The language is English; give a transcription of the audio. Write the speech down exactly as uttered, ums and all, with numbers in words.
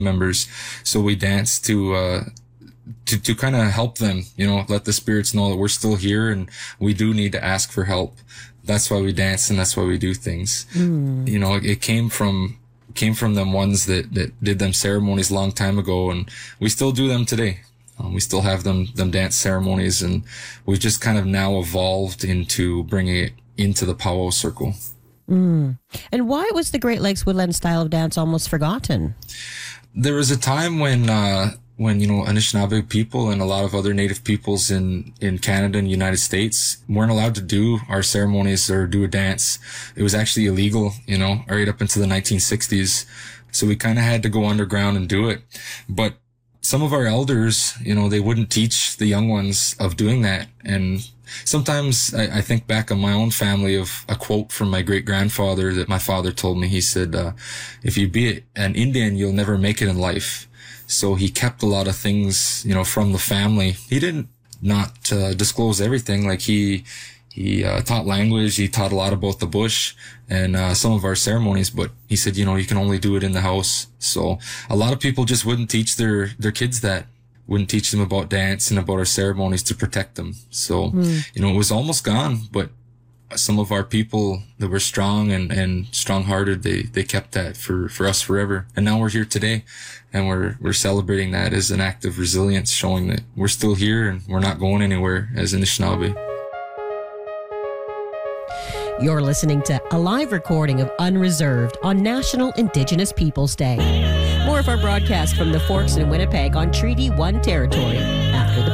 members. So we dance to, uh, to, to kind of help them, you know, let the spirits know that we're still here and we do need to ask for help. That's why we dance and that's why we do things. Mm. You know, it came from, came from them ones that, that did them ceremonies a long time ago, and we still do them today. Um, we still have them, them dance ceremonies, and we've just kind of now evolved into bringing it into the powwow circle. Mm. And why was the Great Lakes Woodland style of dance almost forgotten? There was a time when, uh, when, you know, Anishinaabe people and a lot of other native peoples in, in Canada and United States weren't allowed to do our ceremonies or do a dance. It was actually illegal, you know, right up into the nineteen sixties. So we kind of had to go underground and do it. But some of our elders, you know, they wouldn't teach the young ones of doing that. And sometimes I, I think back on my own family of a quote from my great grandfather that my father told me. He said, uh, if you be an Indian, you'll never make it in life. So he kept a lot of things, you know, from the family. He didn't not uh, disclose everything. Like he, he uh, taught language. He taught a lot about the bush and uh, some of our ceremonies. But he said, you know, you can only do it in the house. So a lot of people just wouldn't teach their, their kids that. Wouldn't teach them about dance and about our ceremonies to protect them. So, mm. you know, it was almost gone, but some of our people that were strong and, and strong-hearted, they, they kept that for, for us forever. And now we're here today, and we're, we're celebrating that as an act of resilience, showing that we're still here and we're not going anywhere as Anishinaabe. You're listening to a live recording of Unreserved on National Indigenous Peoples Day. More of our broadcast from the Forks in Winnipeg on Treaty one territory.